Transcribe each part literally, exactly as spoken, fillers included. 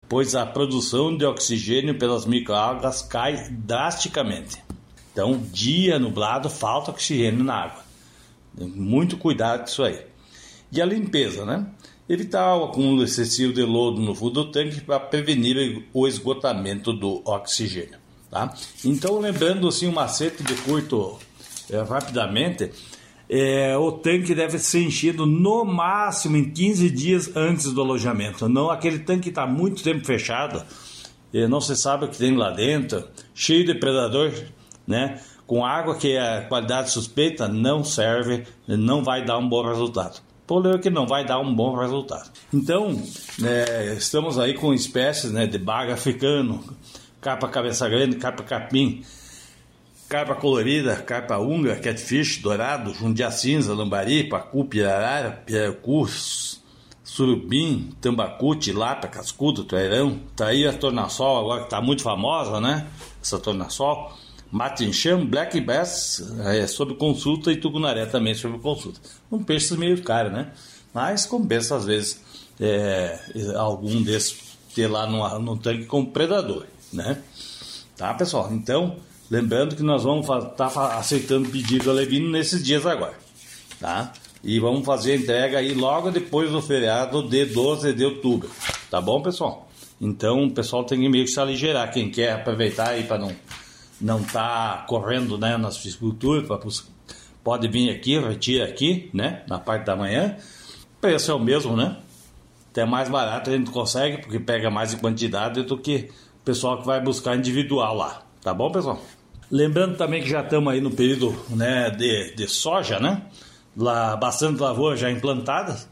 pois a produção de oxigênio pelas microalgas cai drasticamente. Então, dia nublado, falta oxigênio na água. Muito cuidado com isso aí. E a limpeza, né? Evitar o acúmulo excessivo de lodo no fundo do tanque para prevenir o esgotamento do oxigênio, tá? Então, lembrando assim, um macete de curto, é, rapidamente, é, o tanque deve ser enchido no máximo em quinze dias antes do alojamento. Não aquele tanque que está muito tempo fechado, é, não se sabe o que tem lá dentro, cheio de predador, né? Com água que é qualidade suspeita, não serve, não vai dar um bom resultado. O problema é que não vai dar um bom resultado. Então, é, estamos aí com espécies, né, de baga africano, carpa cabeça grande, carpa capim, carpa colorida, carpa unga, catfish, dourado, jundia cinza, lambari, pacu, pirarara, piracu, surubim, tambacu, tilápia, cascudo, trairão, traíra, tornassol, agora que está muito famosa, né, essa tornassol, matinchão, black bass, é, sob consulta, e tucunaré também sob consulta. Um peixe meio caro, né? Mas compensa às vezes é, algum desses ter lá no, no tanque como predador, né? Tá, pessoal? Então, lembrando que nós vamos estar tá aceitando pedido alevino nesses dias agora, tá? E vamos fazer a entrega aí logo depois do feriado de doze de outubro, tá bom, pessoal? Então, o pessoal tem que meio que se aligerar, quem quer aproveitar aí para não não tá correndo, né, nas pisciculturas, pode vir aqui, retira aqui, né, na parte da manhã. O preço é o mesmo, né? Até mais barato a gente consegue, porque pega mais em quantidade do que o pessoal que vai buscar individual lá. Tá bom, pessoal? Lembrando também que já estamos aí no período, né, de, de soja, né? Lá, bastante lavoura já implantadas.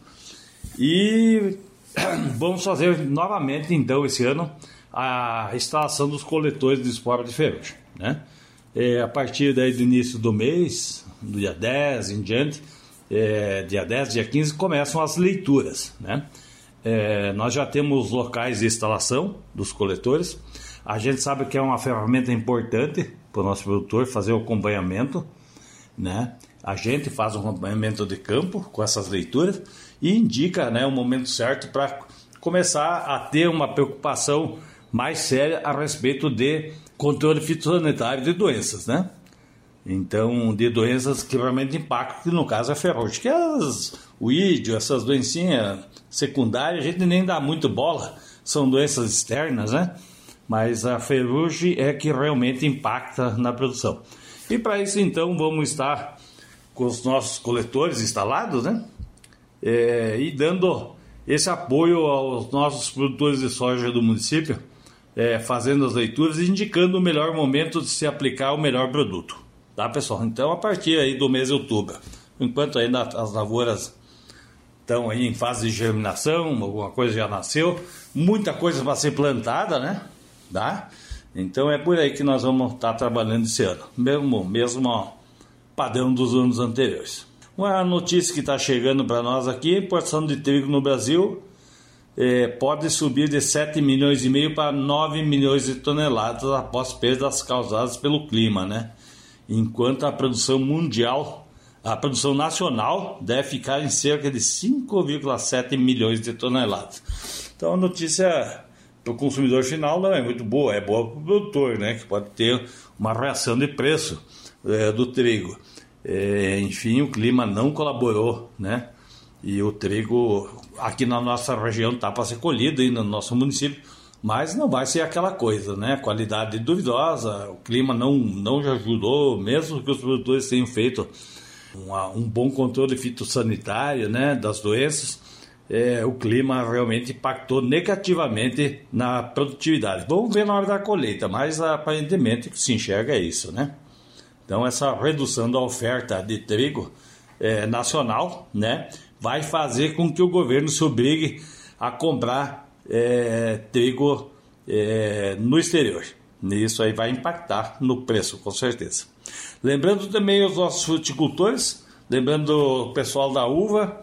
E vamos fazer novamente, então, esse ano, a instalação dos coletores de espora de ferrugem, né? É, a partir daí do início do mês, do dia dez em diante, é, dia dez, dia quinze, começam as leituras, né? É, nós já temos locais de instalação dos coletores. A gente sabe que é uma ferramenta importante para o nosso produtor fazer o acompanhamento, né? A gente faz um acompanhamento de campo com essas leituras e indica, né, o momento certo para começar a ter uma preocupação mais séria a respeito de controle fitossanitário de doenças, né? Então, de doenças que realmente impactam, que no caso é a ferrugem, que as, o ídio, essas doencinhas secundárias, a gente nem dá muito bola, são doenças externas, né? Mas a ferrugem é que realmente impacta na produção. E para isso, então, vamos estar com os nossos coletores instalados, né? É, e dando esse apoio aos nossos produtores de soja do município, é, fazendo as leituras e indicando o melhor momento de se aplicar o melhor produto. Tá, pessoal? Então, a partir aí do mês de outubro, enquanto ainda as lavouras estão aí em fase de germinação, alguma coisa já nasceu, muita coisa para ser plantada, né? Tá? Então, é por aí que nós vamos estar trabalhando esse ano, mesmo, mesmo padrão dos anos anteriores. Uma notícia que está chegando para nós aqui: a importação de trigo no Brasil é, pode subir de sete milhões e meio para nove milhões de toneladas após perdas causadas pelo clima, né? Enquanto a produção mundial, a produção nacional deve ficar em cerca de cinco vírgula sete milhões de toneladas. Então a notícia para o consumidor final não é muito boa, é boa para o produtor, né? Que pode ter uma reação de preço é, do trigo. É, enfim, o clima não colaborou, né? E o trigo aqui na nossa região está para ser colhido aí no nosso município, mas não vai ser aquela coisa, né? Qualidade duvidosa, o clima não, não ajudou, mesmo que os produtores tenham feito uma, um bom controle fitossanitário, né, das doenças, é, o clima realmente impactou negativamente na produtividade. Vamos ver na hora da colheita, mas aparentemente o que se enxerga é isso, né? Então essa redução da oferta de trigo é, nacional, né, vai fazer com que o governo se obrigue a comprar É, trigo é, no exterior. Isso aí vai impactar no preço, com certeza. Lembrando também os nossos fruticultores, lembrando o pessoal da uva,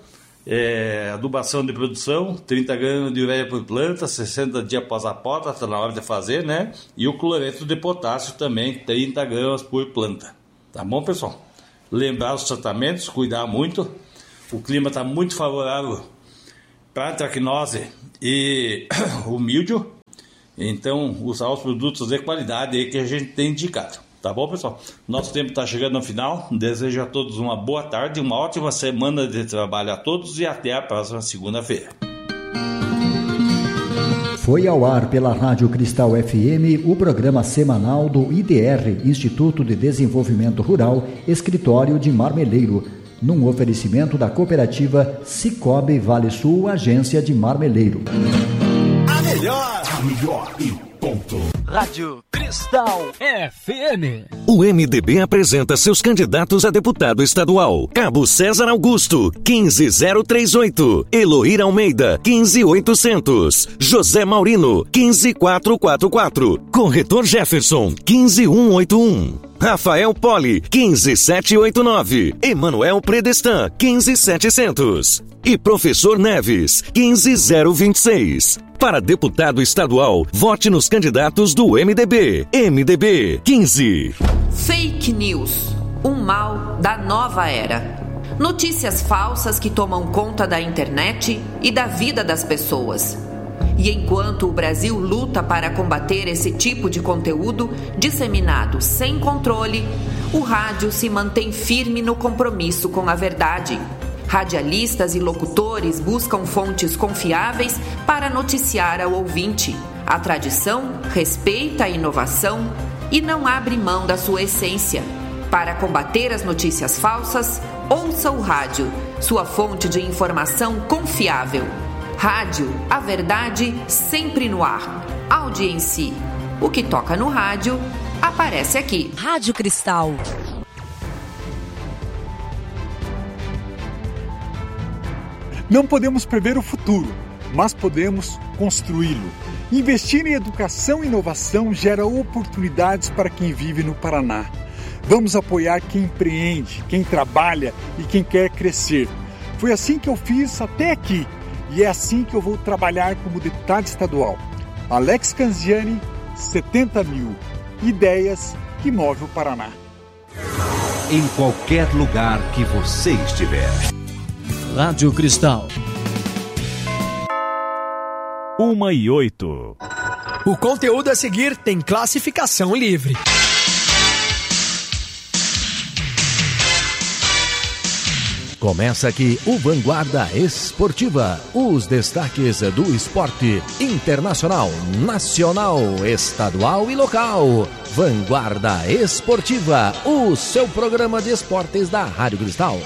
é, adubação de produção, trinta gramas de ureia por planta, sessenta dias após a poda, está na hora de fazer, né? E o cloreto de potássio também, trinta gramas por planta. Tá bom, pessoal? Lembrar os tratamentos, cuidar muito. O clima está muito favorável para a antracnose e o míldio, Então, usar os produtos de qualidade aí que a gente tem indicado. Tá bom, pessoal? Nosso tempo está chegando ao final. Desejo a todos uma boa tarde, uma ótima semana de trabalho a todos e até a próxima segunda-feira. Foi ao ar pela Rádio Cristal F M o programa semanal do I D R, Instituto de Desenvolvimento Rural, Escritório de Marmeleiro, num oferecimento da cooperativa Cicobi Vale Sul, Agência de Marmeleiro. A melhor, a melhor e ponto. Rádio Cristal F M. O M D B apresenta seus candidatos a deputado estadual. Cabo César Augusto, quinze mil e trinta e oito. Eloíra Almeida, quinze mil e oitocentos. José Maurino, quinze mil quatrocentos e quarenta e quatro. Corretor Jefferson, quinze mil cento e oitenta e um. Rafael Poli, quinze mil setecentos e oitenta e nove. Emanuel Predestan, quinze mil e setecentos. E Professor Neves, quinze mil vinte e seis. Para deputado estadual, vote nos candidatos do M D B. M D B quinze. Fake news, um mal da nova era. Notícias falsas que tomam conta da internet e da vida das pessoas. E enquanto o Brasil luta para combater esse tipo de conteúdo disseminado sem controle, o rádio se mantém firme no compromisso com a verdade. Radialistas e locutores buscam fontes confiáveis para noticiar ao ouvinte. A tradição respeita a inovação e não abre mão da sua essência. Para combater as notícias falsas, ouça o rádio, sua fonte de informação confiável. Rádio, a verdade sempre no ar. Audiência. O que toca no rádio, aparece aqui. Rádio Cristal. Não podemos prever o futuro, mas podemos construí-lo. Investir em educação e inovação gera oportunidades para quem vive no Paraná. Vamos apoiar quem empreende, quem trabalha e quem quer crescer. Foi assim que eu fiz até aqui e é assim que eu vou trabalhar como deputado estadual. Alex Canziani, setenta mil. Ideias que movem o Paraná. Em qualquer lugar que você estiver. Rádio Cristal. Uma e oito. O conteúdo a seguir tem classificação livre. Começa aqui o Vanguarda Esportiva. Os destaques do esporte internacional, nacional, estadual e local. Vanguarda Esportiva, o seu programa de esportes da Rádio Cristal.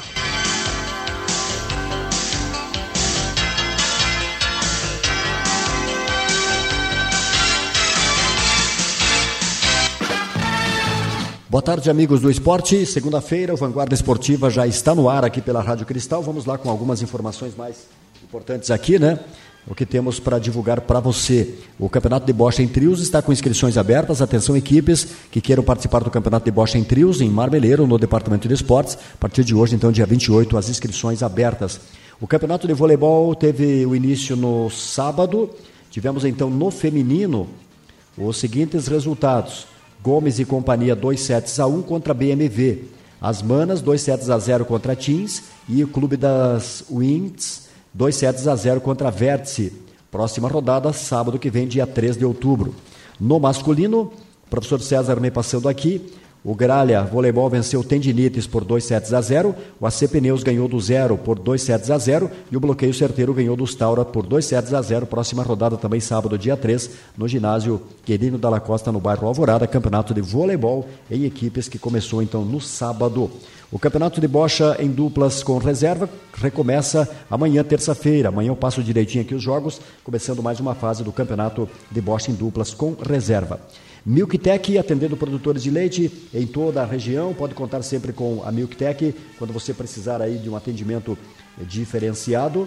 Boa tarde, amigos do esporte. Segunda-feira, o Vanguarda Esportiva já está no ar aqui pela Rádio Cristal. Vamos lá com algumas informações mais importantes aqui, né? O que temos para divulgar para você. O Campeonato de Bocha em Trios está com inscrições abertas. Atenção, equipes que queiram participar do Campeonato de Bocha em Trios, em Marmeleiro, no Departamento de Esportes. A partir de hoje, então, dia vinte e oito, as inscrições abertas. O Campeonato de Voleibol teve o início no sábado. Tivemos, então, no feminino, os seguintes resultados. Gomes e Companhia dois sets a um contra B M V. As Manas dois sets a zero contra Teams e o Clube das Winds dois sets a zero contra Vértice. Próxima rodada, sábado que vem, dia três de outubro. No masculino, o professor César me passando aqui, o Gralha Voleibol venceu o Tendinites por dois sets a zero, o A C Pneus ganhou do Zero por dois sets a zero e o Bloqueio Certeiro ganhou do Staura por dois sets a zero. Próxima rodada também sábado, dia três, no ginásio Quirino Dalla Costa, no bairro Alvorada, campeonato de voleibol em equipes que começou então no sábado. O campeonato de bocha em duplas com reserva recomeça amanhã, terça-feira. Amanhã eu passo direitinho aqui os jogos, começando mais uma fase do campeonato de bocha em duplas com reserva. Milktec, atendendo produtores de leite em toda a região, pode contar sempre com a Milktec quando você precisar aí de um atendimento diferenciado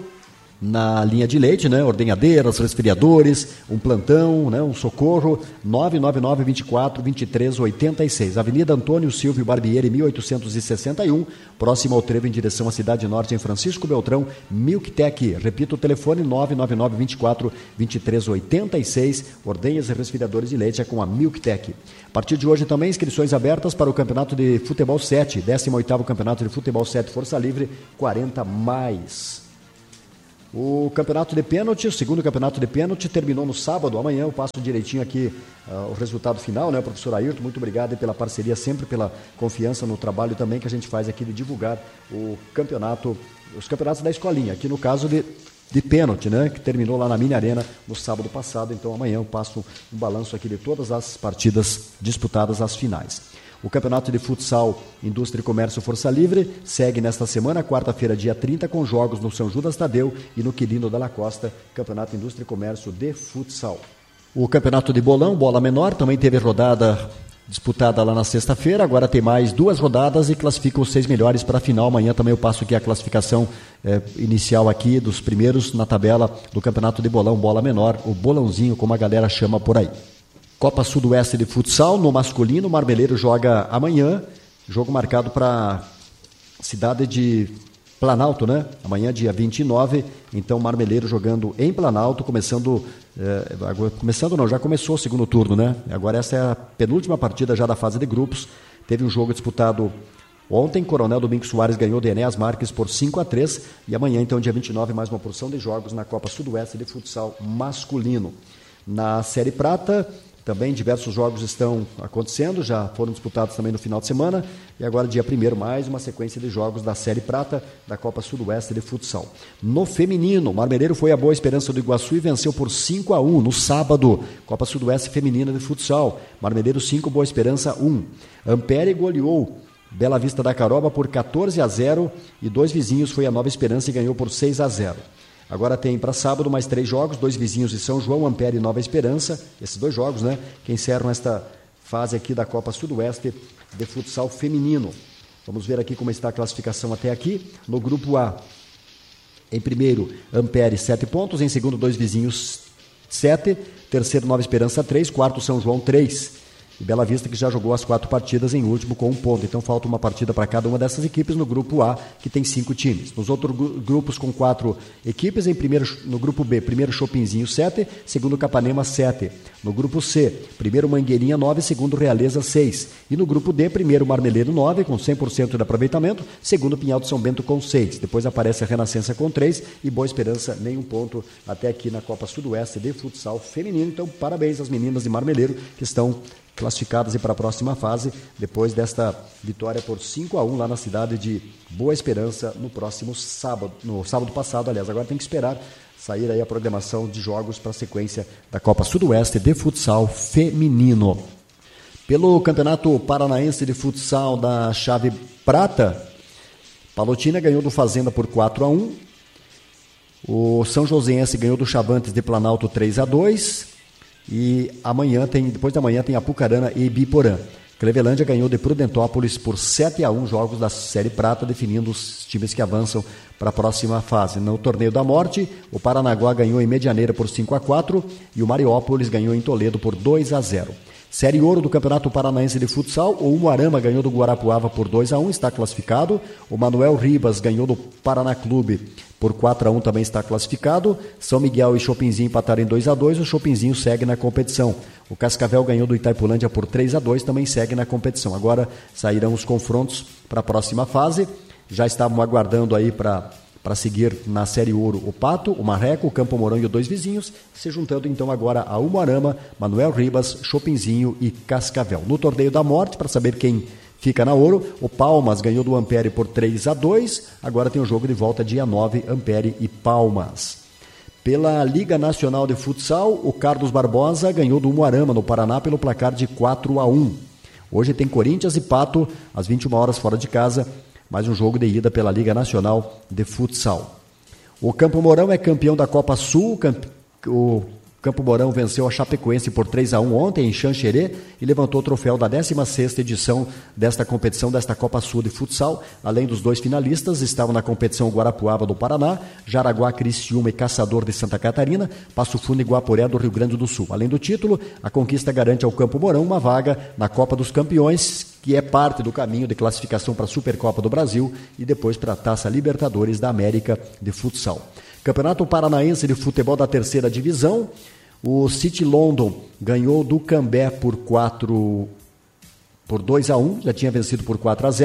na linha de leite, né? Ordenhadeiras, resfriadores, um plantão, né? Um socorro, nove nove nove, vinte e quatro, vinte e três, oitenta e seis. Avenida Antônio Silvio Barbieri, mil oitocentos e sessenta e um, próximo ao trevo em direção à Cidade Norte, em Francisco Beltrão, Milktec. Repito o telefone, nove nove nove, vinte e quatro, vinte e três, oitenta e seis. Ordenhas e resfriadores de leite é com a Milktec. A partir de hoje também, inscrições abertas para o Campeonato de Futebol sete, décimo oitavo Campeonato de Futebol sete Força Livre, quarenta mais. O campeonato de pênalti, o segundo campeonato de pênalti, terminou no sábado. Amanhã eu passo direitinho aqui uh, o resultado final, né, professor Ayrton? Muito obrigado pela parceria, sempre pela confiança no trabalho também que a gente faz aqui de divulgar o campeonato, os campeonatos da escolinha. Aqui no caso de, de pênalti, né, que terminou lá na Mini Arena no sábado passado. Então amanhã eu passo um balanço aqui de todas as partidas disputadas, as finais. O campeonato de futsal Indústria e Comércio Força Livre segue nesta semana, quarta-feira, dia trinta, com jogos no São Judas Tadeu e no Quirino Dalla Costa, campeonato Indústria e Comércio de futsal. O campeonato de bolão, bola menor, também teve rodada disputada lá na sexta-feira, agora tem mais duas rodadas e classifica os seis melhores para a final. Amanhã também eu passo aqui a classificação eh, inicial aqui dos primeiros na tabela do campeonato de bolão, bola menor, o bolãozinho, como a galera chama por aí. Copa Sudoeste de Futsal, no masculino, o Marmeleiro joga amanhã, jogo marcado para cidade de Planalto, né? Amanhã, dia vinte e nove, então o Marmeleiro jogando em Planalto, começando, eh, começando não, já começou o segundo turno, né? Agora essa é a penúltima partida já da fase de grupos, teve um jogo disputado ontem, Coronel Domingos Soares ganhou de Enéas Marques por cinco a três, e amanhã, então, dia vinte e nove, mais uma porção de jogos na Copa Sudoeste de Futsal masculino. Na Série Prata, também diversos jogos estão acontecendo, já foram disputados também no final de semana, e agora dia primeiro mais uma sequência de jogos da Série Prata da Copa Sudoeste de Futsal. No feminino, o Marmeleiro foi a Boa Esperança do Iguaçu e venceu por cinco a um no sábado, Copa Sudoeste Feminina de Futsal, Marmeleiro cinco, Boa Esperança um. Ampere goleou Bela Vista da Caroba por quatorze a zero e dois vizinhos foi a Nova Esperança e ganhou por seis a zero. Agora tem para sábado mais três jogos, dois vizinhos de São João, Ampere e Nova Esperança, esses dois jogos, né, que encerram esta fase aqui da Copa Sudoeste de Futsal Feminino. Vamos ver aqui como está a classificação até aqui. No grupo A, em primeiro, Ampere, sete pontos, em segundo, dois vizinhos, sete, terceiro, Nova Esperança, três, quarto, São João, três. E Bela Vista, que já jogou as quatro partidas em último com um ponto. Então falta uma partida para cada uma dessas equipes no grupo A, que tem cinco times. Nos outros grupos com quatro equipes, em primeiro, no grupo B, primeiro Chopinzinho, sete, segundo Capanema, sete. No grupo C, primeiro Mangueirinha, nove, segundo Realeza, seis. E no grupo D, primeiro Marmeleiro, nove, com cem por cento de aproveitamento, segundo Pinhal de São Bento, com seis. Depois aparece a Renascença com três e Boa Esperança, nenhum ponto até aqui na Copa Sudoeste de Futsal Feminino. Então, parabéns às meninas de Marmeleiro que estão classificadas para a próxima fase, depois desta vitória por cinco a um lá na cidade de Boa Esperança no próximo sábado, no sábado passado, aliás. Agora tem que esperar sair aí a programação de jogos para a sequência da Copa Sudoeste de Futsal Feminino. Pelo Campeonato Paranaense de Futsal da Chave Prata, Palotina ganhou do Fazenda por quatro a um, o São Joséense ganhou do Chavantes de Planalto três a dois, e amanhã tem, depois da manhã tem Apucarana e Ibiporã. Clevelândia ganhou de Prudentópolis por sete a um, jogos da Série Prata, definindo os times que avançam para a próxima fase. No Torneio da Morte, o Paranaguá ganhou em Medianeira por cinco a quatro e o Mariópolis ganhou em Toledo por dois a zero. Série Ouro do Campeonato Paranaense de Futsal, o Umuarama ganhou do Guarapuava por dois a um, está classificado. O Manuel Ribas ganhou do Paraná Clube por quatro a um, também está classificado. São Miguel e Chopinzinho empataram em dois a dois, o Chopinzinho segue na competição. O Cascavel ganhou do Itaipulândia por três a dois, também segue na competição. Agora sairão os confrontos para a próxima fase. Já estavam aguardando aí para para seguir na Série Ouro o Pato, o Marreco, o Campo Mourão e os dois vizinhos, se juntando então agora a Umuarama, Manuel Ribas, Chopinzinho e Cascavel. No Torneio da Morte, para saber quem fica na Ouro, o Palmas ganhou do Ampere por três a dois, agora tem o jogo de volta dia nove, Ampere e Palmas. Pela Liga Nacional de Futsal, o Carlos Barbosa ganhou do Umuarama no Paraná pelo placar de quatro a um. Hoje tem Corinthians e Pato, às vinte e uma horas fora de casa, mais um jogo de ida pela Liga Nacional de Futsal. O Campo Mourão é campeão da Copa Sul. O Campo Mourão venceu a Chapecoense por três a um ontem em Xanxerê e levantou o troféu da décima sexta edição desta competição, desta Copa Sul de Futsal. Além dos dois finalistas, estavam na competição o Guarapuava do Paraná, Jaraguá, Criciúma e Caçador de Santa Catarina, Passo Fundo e Guaporé do Rio Grande do Sul. Além do título, a conquista garante ao Campo Mourão uma vaga na Copa dos Campeões, que é parte do caminho de classificação para a Supercopa do Brasil e depois para a Taça Libertadores da América de Futsal. Campeonato Paranaense de Futebol da Terceira Divisão, o City London ganhou do Cambé por quatro, por dois a um, já tinha vencido por quatro a zero.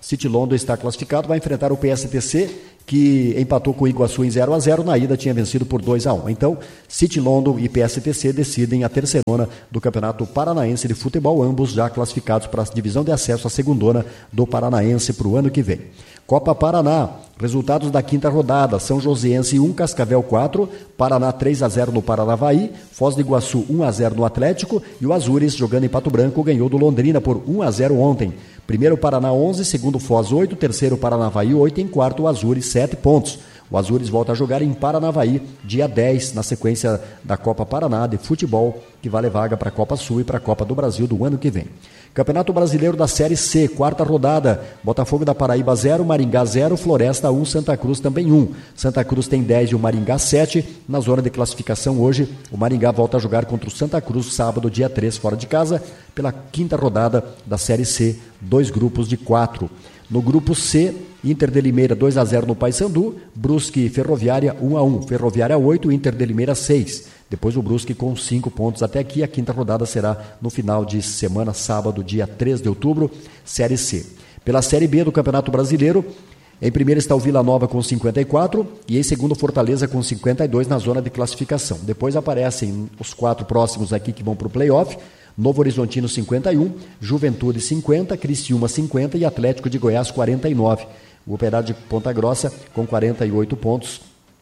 City London está classificado, vai enfrentar o P S T C, que empatou com o Iguaçu em zero a zero, na ida tinha vencido por dois a um. Então, City London e P S T C decidem a terceirona do Campeonato Paranaense de Futebol, ambos já classificados para a divisão de acesso à segundona do Paranaense para o ano que vem. Copa Paraná, resultados da quinta rodada: São Joséense um, Cascavel quatro, Paraná três a zero no Paranavaí, Foz do Iguaçu um a zero no Atlético e o Azures, jogando em Pato Branco, ganhou do Londrina por um a zero ontem. Primeiro Paraná onze, segundo Foz oito, terceiro Paranavaí oito, em quarto o Azures sete pontos. O Azures volta a jogar em Paranavaí dia dez, na sequência da Copa Paraná de Futebol, que vale vaga para a Copa Sul e para a Copa do Brasil do ano que vem. Campeonato Brasileiro da Série C, quarta rodada, Botafogo da Paraíba zero, Maringá zero, Floresta um, Santa Cruz também um. Santa Cruz tem dez e o Maringá sete. Na zona de classificação hoje, o Maringá volta a jogar contra o Santa Cruz sábado, dia três, fora de casa, pela quinta rodada da Série C, dois grupos de quatro. No grupo C, Inter de Limeira dois a zero no Paysandu, Brusque e Ferroviária um a um, Ferroviária oito, Inter de Limeira seis. Depois o Brusque com cinco pontos até aqui. A quinta rodada será no final de semana, sábado, dia três de outubro, Série C. Pela Série B do Campeonato Brasileiro, em primeiro está o Vila Nova com cinquenta e quatro e em segundo Fortaleza com cinquenta e dois na zona de classificação. Depois aparecem os quatro próximos aqui que vão para o play-off: Novo Horizontino cinquenta e um, Juventude cinquenta, Criciúma cinquenta e Atlético de Goiás quarenta e nove. O Operário de Ponta Grossa com quarenta e oito pontos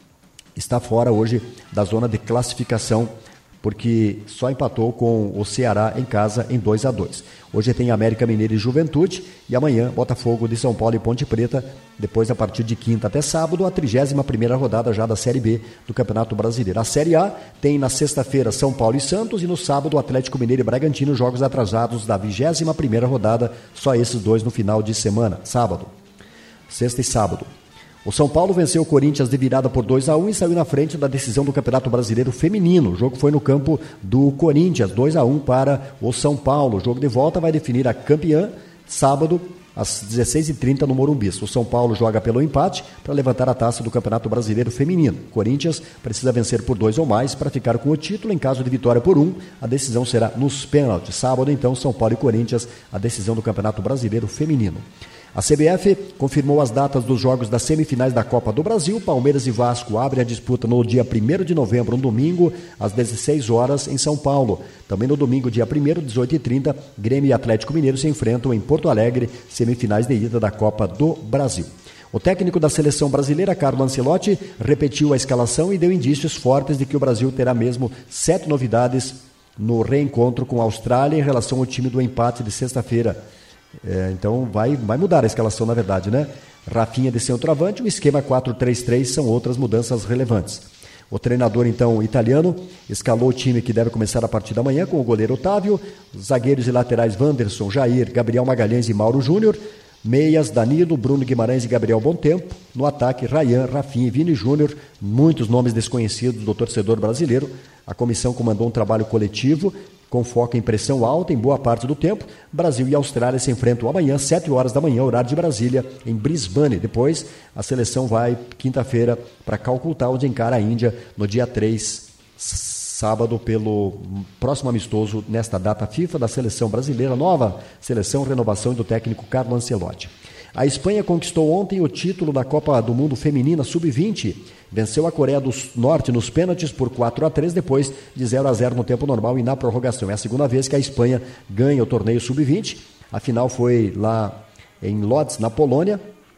está fora hoje da zona de classificação, porque só empatou com o Ceará em casa em dois a dois. Hoje tem América Mineiro e Juventude, e amanhã Botafogo de São Paulo e Ponte Preta. Depois, a partir de quinta até sábado, a trigésima primeira rodada já da Série B do Campeonato Brasileiro. A Série A tem na sexta-feira São Paulo e Santos, e no sábado Atlético Mineiro e Bragantino, jogos atrasados da vigésima primeira rodada, só esses dois no final de semana, sábado, sexta e sábado. O São Paulo venceu o Corinthians de virada por dois a um e saiu na frente da decisão do Campeonato Brasileiro Feminino. O jogo foi no campo do Corinthians, dois a um para o São Paulo. O jogo de volta vai definir a campeã sábado, às dezesseis e trinta no Morumbi. O São Paulo joga pelo empate para levantar a taça do Campeonato Brasileiro Feminino. O Corinthians precisa vencer por dois ou mais para ficar com o título. Em caso de vitória por um, a decisão será nos pênaltis. Sábado, então, São Paulo e Corinthians, a decisão do Campeonato Brasileiro Feminino. A C B F confirmou as datas dos jogos das semifinais da Copa do Brasil. Palmeiras e Vasco abrem a disputa no dia primeiro de novembro, um domingo, às dezesseis horas, em São Paulo. Também no domingo, dia primeiro, dezoito e trinta, Grêmio e Atlético Mineiro se enfrentam em Porto Alegre, semifinais de ida da Copa do Brasil. O técnico da seleção brasileira, Carlo Ancelotti, repetiu a escalação e deu indícios fortes de que o Brasil terá mesmo sete novidades no reencontro com a Austrália em relação ao time do empate de sexta-feira. É, então vai, vai mudar a escalação, na verdade, né? Rafinha de centroavante, o esquema quatro três três são outras mudanças relevantes. O treinador, então, italiano, escalou o time que deve começar a partir da manhã com o goleiro Otávio, zagueiros e laterais Wanderson, Jair, Gabriel Magalhães e Mauro Júnior, meias Danilo, Bruno Guimarães e Gabriel Bontempo, no ataque Rayan, Rafinha e Vini Júnior, muitos nomes desconhecidos do torcedor brasileiro. A comissão comandou um trabalho coletivo com foco em pressão alta em boa parte do tempo. Brasil e Austrália se enfrentam amanhã, sete horas da manhã, horário de Brasília, em Brisbane. Depois, a seleção vai, quinta-feira, para Calcutá, onde encara a Índia, no dia três, sábado, pelo próximo amistoso, nesta data FIFA da seleção brasileira, nova seleção, renovação do técnico Carlo Ancelotti. A Espanha conquistou ontem o título da Copa do Mundo Feminina sub vinte. Venceu a Coreia do Norte nos pênaltis por quatro a três, depois de zero a zero no tempo normal e na prorrogação. É a segunda vez que a Espanha ganha o torneio sub vinte. A final foi lá em Lodz, na Polônia.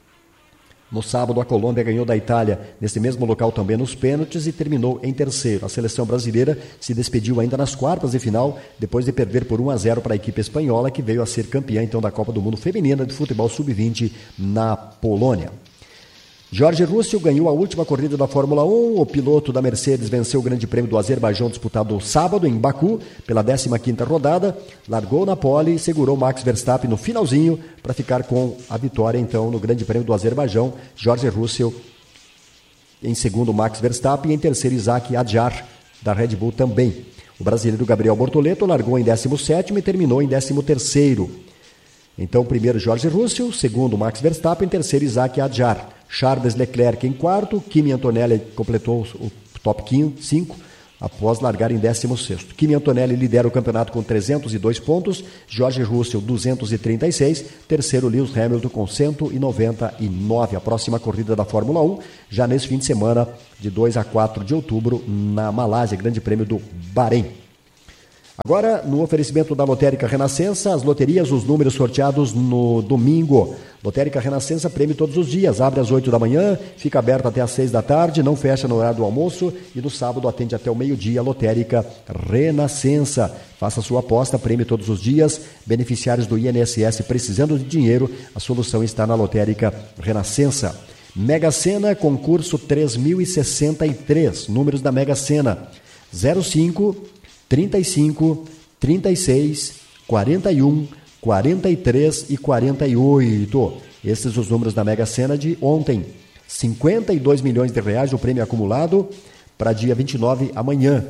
No sábado, a Colômbia ganhou da Itália nesse mesmo local também nos pênaltis e terminou em terceiro. A seleção brasileira se despediu ainda nas quartas de final, depois de perder por um a zero para a equipe espanhola, que veio a ser campeã então da Copa do Mundo Feminina de Futebol sub vinte na Polônia. Jorge Russell ganhou a última corrida da Fórmula um. O piloto da Mercedes venceu o Grande Prêmio do Azerbaijão disputado sábado em Baku pela décima quinta rodada. Largou na pole e segurou Max Verstappen no finalzinho para ficar com a vitória então no Grande Prêmio do Azerbaijão. Jorge Russell em segundo, Max Verstappen, e em terceiro, Isaac Adjar da Red Bull também. O brasileiro Gabriel Bortoleto largou em décimo sétimo e terminou em décimo terceiro. Então, primeiro Jorge Russell, segundo Max Verstappen, terceiro Isaac Adjar. Charles Leclerc em quarto, Kimi Antonelli completou o top cinco, após largar em décimo sexto. Kimi Antonelli lidera o campeonato com trezentos e dois pontos, George Russell duzentos e trinta e seis, terceiro Lewis Hamilton com cento e noventa e nove. A próxima corrida da Fórmula um, já nesse fim de semana, de dois a quatro de outubro, na Malásia, Grande Prêmio do Bahrein. Agora, no oferecimento da Lotérica Renascença, as loterias, os números sorteados no domingo. Lotérica Renascença, prêmio todos os dias, abre às oito da manhã, fica aberta até às seis da tarde, não fecha no horário do almoço e no sábado atende até o meio-dia. Lotérica Renascença. Faça sua aposta, prêmio todos os dias, beneficiários do I N S S precisando de dinheiro, a solução está na Lotérica Renascença. Mega Sena, concurso três mil e sessenta e três, números da Mega Sena, zero cinco, trinta e cinco, trinta e seis, quarenta e um, quarenta e três e quarenta e oito. Esses os números da Mega Sena de ontem. cinquenta e dois milhões de reais o prêmio acumulado para dia vinte e nove, amanhã.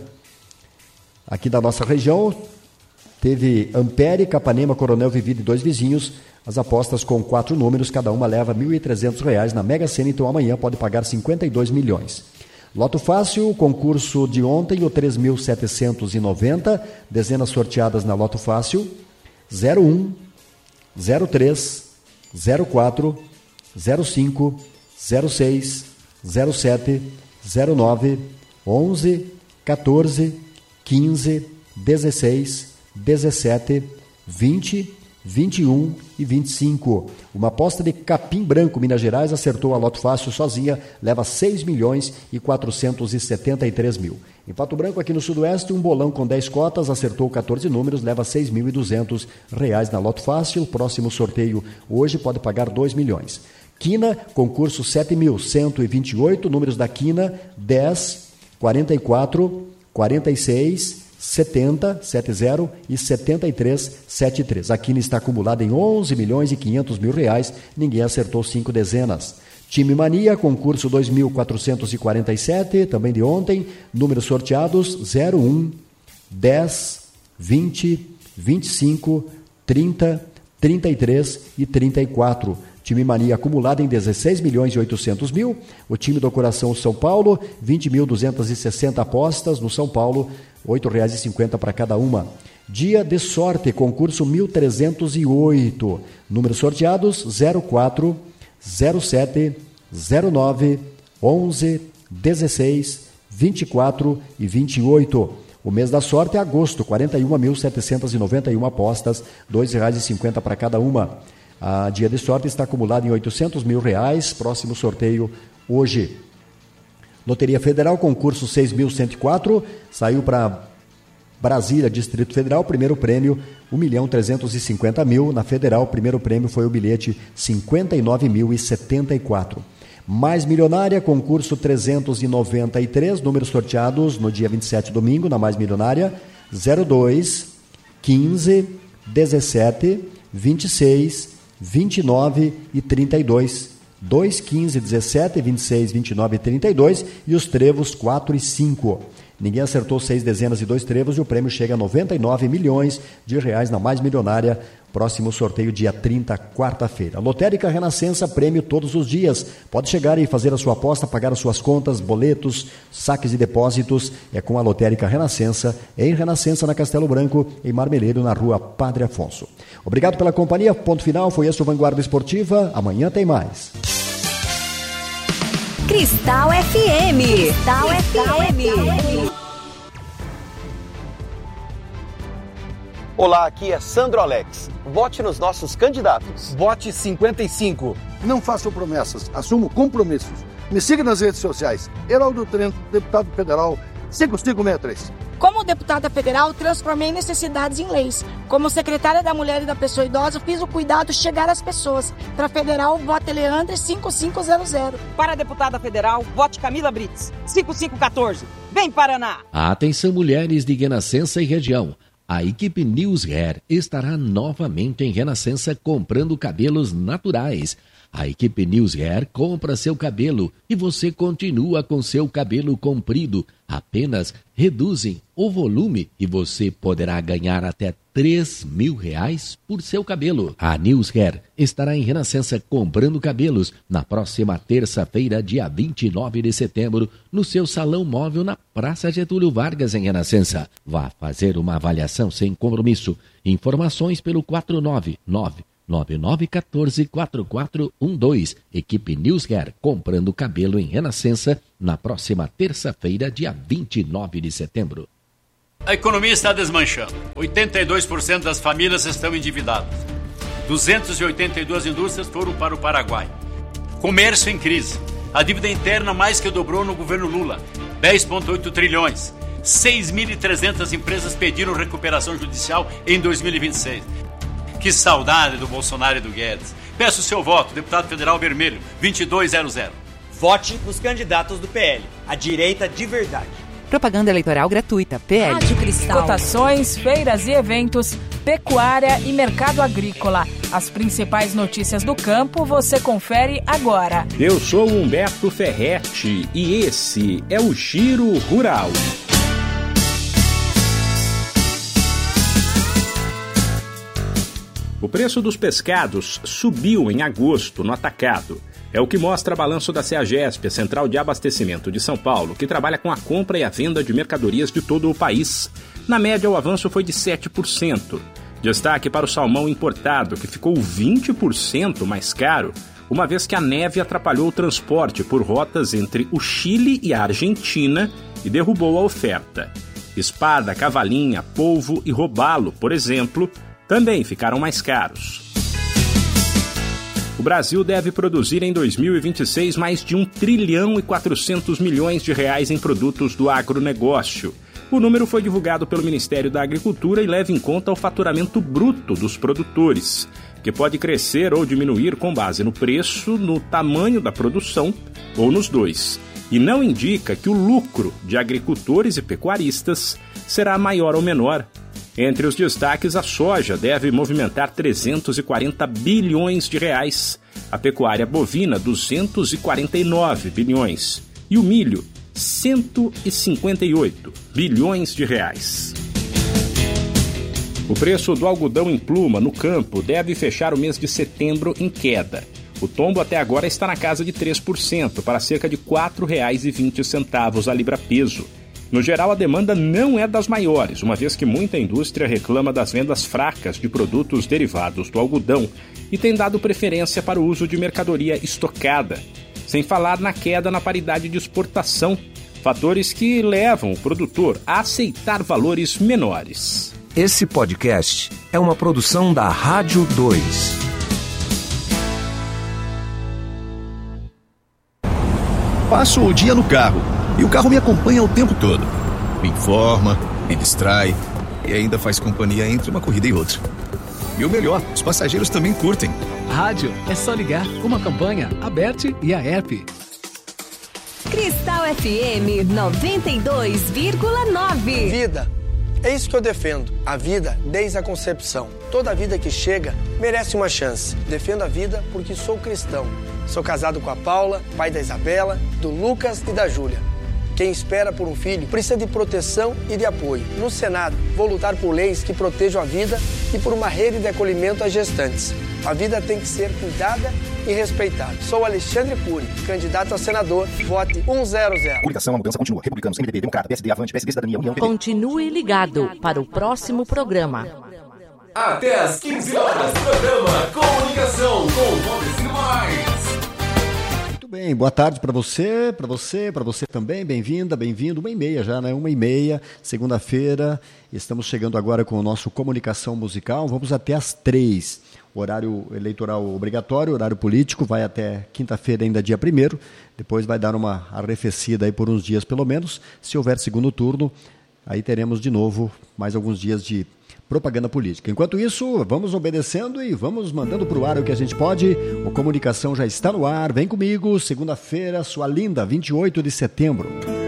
Aqui da nossa região, teve Ampere, Capanema, Coronel Vivida e dois vizinhos. As apostas com quatro números, cada uma leva mil e trezentos reais na Mega Sena, então amanhã pode pagar cinquenta e dois milhões. Loto Fácil, concurso de ontem, o três mil setecentos e noventa, dezenas sorteadas na Loto Fácil, zero um, zero três, zero quatro, zero cinco, zero seis, zero sete, zero nove, onze, quatorze, quinze, dezesseis, dezessete, vinte, vinte e um e vinte e cinco. Uma aposta de Capim Branco, Minas Gerais, acertou a Loto Fácil sozinha, leva seis milhões e quatrocentos e setenta e três mil. Em Pato Branco, aqui no Sudoeste, um bolão com dez cotas, acertou quatorze números, leva seis mil e duzentos reais na Loto Fácil. O próximo sorteio hoje pode pagar dois milhões. Quina, concurso sete mil cento e vinte e oito, números da Quina, dez, quarenta e quatro, quarenta e seis, setenta, setenta e setenta e três, setenta e três. A Quina está acumulada em onze milhões e quinhentos mil reais, ninguém acertou cinco dezenas. Time Mania, concurso dois mil quatrocentos e quarenta e sete, também de ontem, números sorteados zero um, dez, vinte, vinte e cinco, trinta, trinta e três e trinta e quatro. Time Mania acumulado em dezesseis milhões e oitocentos mil. O time do Coração São Paulo, vinte mil duzentas e sessenta apostas no São Paulo, oito reais e cinquenta para cada uma. Dia de Sorte, concurso mil trezentos e oito. Números sorteados zero quatro, zero sete, zero nove, onze, dezesseis, vinte e quatro e vinte e oito. O mês da sorte é agosto, quarenta e um mil setecentos e noventa e uma apostas, dois reais e cinquenta para cada uma. A dia de sorte está acumulado em oitocentos mil reais, próximo sorteio hoje. Loteria Federal, concurso seis mil cento e quatro, saiu para Brasília, Distrito Federal, primeiro prêmio um milhão trezentos e cinquenta mil, na Federal, primeiro prêmio foi o bilhete cinquenta e nove mil e setenta e quatro. Mais Milionária, concurso trezentos e noventa e três, números sorteados no dia vinte e sete, domingo, na Mais Milionária, zero dois, quinze, dezessete, vinte e seis, vinte e nove e trinta e dois. dois, quinze, dezessete, vinte e seis, vinte e nove e trinta e dois e os trevos quatro e cinco. Ninguém acertou seis dezenas e dois trevos e o prêmio chega a noventa e nove milhões de reais na Mais Milionária. Próximo sorteio dia trinta, quarta-feira. Lotérica Renascença, prêmio todos os dias. Pode chegar e fazer a sua aposta, pagar as suas contas, boletos, saques e depósitos. É com a Lotérica Renascença, em Renascença, na Castelo Branco, em Marmeleiro, na rua Padre Afonso. Obrigado pela companhia. Ponto final, foi esse o Vanguarda Esportiva. Amanhã tem mais. Cristal F M. Cristal F M. Olá, aqui é Sandro Alex. Vote nos nossos candidatos. Vote cinquenta e cinco. Não faço promessas, assumo compromissos. Me siga nas redes sociais. Heraldo Trento, deputado federal, cinco cinco seis três. Como deputada federal, transformei necessidades em leis. Como secretária da Mulher e da Pessoa Idosa, fiz o cuidado chegar às pessoas. Para federal, vote Leandre cinco cinco zero zero. Para deputada federal, vote Camila Brits cinco cinco um quatro. Vem Paraná! Atenção, mulheres de Renascença e região. A equipe News Hair estará novamente em Renascença comprando cabelos naturais. A equipe News Hair compra seu cabelo e você continua com seu cabelo comprido, Apenas reduzem o volume e você poderá ganhar até três mil reais por seu cabelo. A News Hair estará em Renascença comprando cabelos na próxima terça-feira, dia vinte e nove de setembro, no seu salão móvel na Praça Getúlio Vargas, em Renascença. Vá fazer uma avaliação sem compromisso. Informações pelo quatro nove nove nove nove um quatro quatro quatro um dois. Equipe News Hair comprando cabelo em Renascença na próxima terça-feira, dia vinte e nove de setembro. A economia está desmanchando. oitenta e dois por cento das famílias estão endividadas. duzentas e oitenta e duas indústrias foram para o Paraguai. Comércio em crise. A dívida interna mais que dobrou no governo Lula, dez vírgula oito trilhões. seis mil e trezentas empresas pediram recuperação judicial em dois mil e vinte e seis. Que saudade do Bolsonaro e do Guedes. Peço o seu voto, deputado federal vermelho, vinte e dois zero zero. Vote nos candidatos do P L, a direita de verdade. Propaganda eleitoral gratuita, P L. Rádio Cristal. Cotações, feiras e eventos, pecuária e mercado agrícola. As principais notícias do campo você confere agora. Eu sou Humberto Ferretti e esse é o Giro Rural. O preço dos pescados subiu em agosto no atacado. É o que mostra balanço da CEAGESP, a Central de Abastecimento de São Paulo, que trabalha com a compra e a venda de mercadorias de todo o país. Na média, o avanço foi de sete por cento. Destaque para o salmão importado, que ficou vinte por cento mais caro, uma vez que a neve atrapalhou o transporte por rotas entre o Chile e a Argentina e derrubou a oferta. Espada, cavalinha, polvo e robalo, por exemplo, também ficaram mais caros. O Brasil deve produzir em dois mil e vinte e seis mais de um trilhão e quatrocentos milhões de reais em produtos do agronegócio. O número foi divulgado pelo Ministério da Agricultura e leva em conta o faturamento bruto dos produtores, que pode crescer ou diminuir com base no preço, no tamanho da produção ou nos dois. E não indica que o lucro de agricultores e pecuaristas será maior ou menor. Entre os destaques, a soja deve movimentar trezentos e quarenta bilhões de reais, a pecuária bovina duzentos e quarenta e nove bilhões e o milho cento e cinquenta e oito bilhões de reais. O preço do algodão em pluma no campo deve fechar o mês de setembro em queda. O tombo até agora está na casa de três por cento, para cerca de quatro reais e vinte centavos a libra-peso. No geral, a demanda não é das maiores, uma vez que muita indústria reclama das vendas fracas de produtos derivados do algodão e tem dado preferência para o uso de mercadoria estocada, sem falar na queda na paridade de exportação, fatores que levam o produtor a aceitar valores menores. Esse podcast é uma produção da Rádio dois. Passo o dia no carro e o carro me acompanha o tempo todo. Me informa, me distrai e ainda faz companhia entre uma corrida e outra. E o melhor, os passageiros também curtem. Rádio é só ligar, uma campanha, a Bert e a app. Cristal F M noventa e dois vírgula nove. Vida. É isso que eu defendo. A vida desde a concepção. Toda vida que chega merece uma chance. Defendo a vida porque sou cristão. Sou casado com a Paula, pai da Isabela, do Lucas e da Júlia. Quem espera por um filho precisa de proteção e de apoio. No Senado, vou lutar por leis que protejam a vida e por uma rede de acolhimento às gestantes. A vida tem que ser cuidada e respeitada. Sou Alexandre Cury, candidato a senador. Vote um zero zero. Coligação, a mudança continua. Republicanos, M D B, Democrata, P S D, Avante, P S D, Cidadania, União... Continue ligado para o próximo programa. Até às quinze horas, programa Comunicação com Valdecir Moraes. Bem, boa tarde para você, para você, para você também, bem-vinda, bem-vindo, uma e meia já, né, uma e meia, segunda-feira, estamos chegando agora com o nosso Comunicação Musical, vamos até às três, horário eleitoral obrigatório, horário político, vai até quinta-feira ainda dia primeiro, depois vai dar uma arrefecida aí por uns dias pelo menos, se houver segundo turno, aí teremos de novo mais alguns dias de propaganda política. Enquanto isso, vamos obedecendo e vamos mandando para o ar o que a gente pode. A comunicação já está no ar. Vem comigo, segunda-feira, sua linda, vinte e oito de setembro.